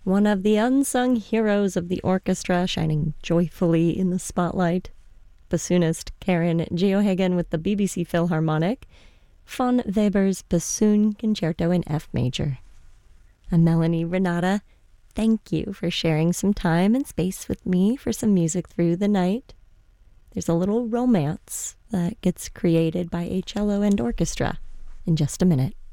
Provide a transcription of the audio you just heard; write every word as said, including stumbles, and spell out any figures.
one of the unsung heroes of the orchestra, shining joyfully in the spotlight. Bassoonist Karen Geohagen with the B B C Philharmonic, von Weber's Bassoon Concerto in F major. I'm Melanie Renata. Thank you for sharing some time and space with me for some music through the night. There's a little romance that gets created by a cello and orchestra in just a minute.